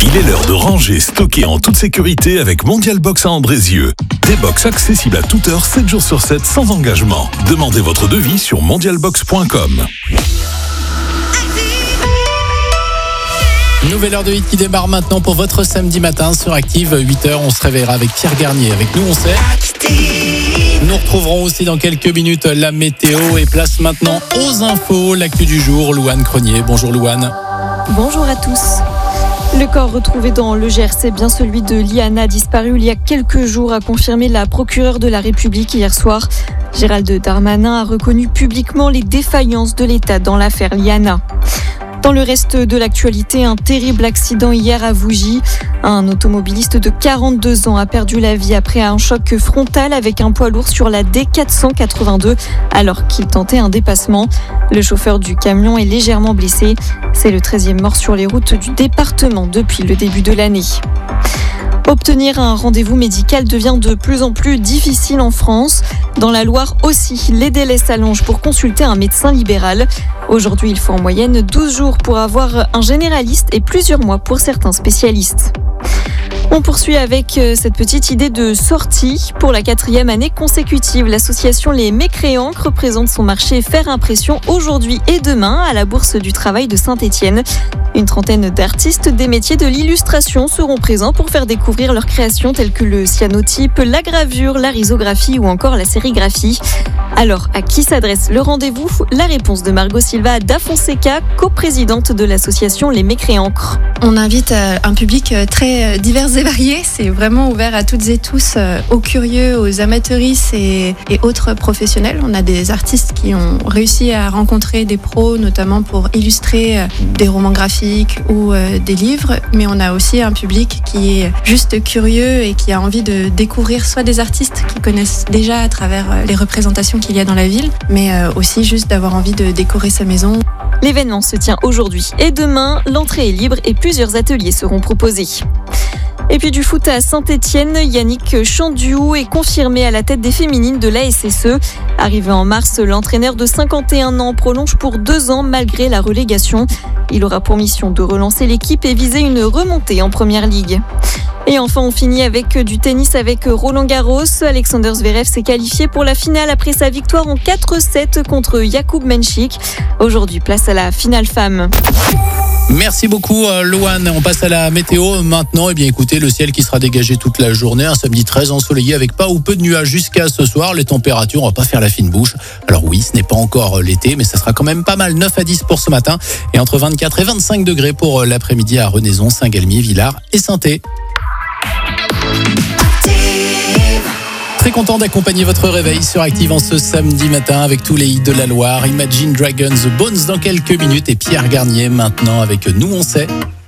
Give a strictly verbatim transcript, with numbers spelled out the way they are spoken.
Il est l'heure de ranger, stocker en toute sécurité avec Mondial Box à Andrézieux. Des box accessibles à toute heure, sept jours sur sept, sans engagement. Demandez votre devis sur mondial box point com. Nouvelle heure de hit qui démarre maintenant pour votre samedi matin sur Active. huit heures, on se réveillera avec Pierre Garnier. Avec nous, on sait. Nous retrouverons aussi dans quelques minutes la météo et place maintenant aux infos. L'actu du jour, Louane Cronier. Bonjour Louane. Bonjour à tous. Le corps retrouvé dans le Gers, c'est bien celui de Liana, disparue il y a quelques jours, a confirmé la procureure de la République hier soir. Gérald Darmanin a reconnu publiquement les défaillances de l'État dans l'affaire Liana. Dans le reste de l'actualité, un terrible accident hier à Vougy. Un automobiliste de quarante-deux ans a perdu la vie après un choc frontal avec un poids lourd sur la D quatre cent quatre-vingt-deux alors qu'il tentait un dépassement. Le chauffeur du camion est légèrement blessé. C'est le treizième mort sur les routes du département depuis le début de l'année. Obtenir un rendez-vous médical devient de plus en plus difficile en France. Dans la Loire aussi, les délais s'allongent pour consulter un médecin libéral. Aujourd'hui, il faut en moyenne douze jours pour avoir un généraliste et plusieurs mois pour certains spécialistes. On poursuit avec cette petite idée de sortie. Pour la quatrième année consécutive, l'association Les Mécréants représente son marché Faire Impression aujourd'hui et demain à la Bourse du Travail de Saint-Étienne. Une trentaine d'artistes des métiers de l'illustration seront présents pour faire découvrir leurs créations telles que le cyanotype, la gravure, la risographie ou encore la sérigraphie. Alors, à qui s'adresse le rendez-vous ? La réponse de Margot Silva da Fonseca, coprésidente de l'association Les Mécréants. On invite un public très divers et varié. C'est vraiment ouvert à toutes et tous, aux curieux, aux amateuristes et, et autres professionnels. On a des artistes qui ont réussi à rencontrer des pros, notamment pour illustrer des romans graphiques ou des livres. Mais on a aussi un public qui est juste curieux et qui a envie de découvrir soit des artistes qu'ils connaissent déjà à travers les représentations qu'il y a dans la ville, mais aussi juste d'avoir envie de décorer sa maison. L'événement se tient aujourd'hui et demain. L'entrée est libre et plusieurs ateliers seront proposés. Et puis du foot à Saint-Étienne, Yannick Chandiou est confirmé à la tête des féminines de l'A S S E. Arrivé en mars, l'entraîneur de cinquante et un ans prolonge pour deux ans malgré la relégation. Il aura pour mission de relancer l'équipe et viser une remontée en première ligue. Et enfin, on finit avec du tennis avec Roland Garros. Alexander Zverev s'est qualifié pour la finale après sa victoire en quatre sept contre Jakub Menchik. Aujourd'hui, place à la finale femme. Merci beaucoup Louane. On passe à la météo maintenant. Eh bien écoutez, le ciel qui sera dégagé toute la journée, un samedi très ensoleillé avec pas ou peu de nuages jusqu'à ce soir. Les températures, on va pas faire la fine bouche. Alors oui, ce n'est pas encore l'été, mais ça sera quand même pas mal. neuf à dix pour ce matin et entre vingt-quatre et vingt-cinq degrés pour l'après-midi à Renaison, Saint-Galmier, Villars et Sainté. Très content d'accompagner votre réveil sur Active en ce samedi matin avec tous les hits de la Loire. Imagine Dragons, The Bones dans quelques minutes et Pierre Garnier maintenant avec Nous on sait.